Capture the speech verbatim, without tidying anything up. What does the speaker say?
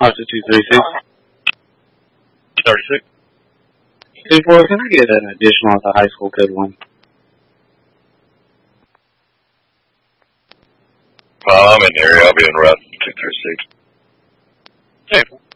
Officer two three six. thirty-six. Hey, four, can I get an additional at the high school code one? Uh, I'm in the area. I'll be in route two three six. Hey,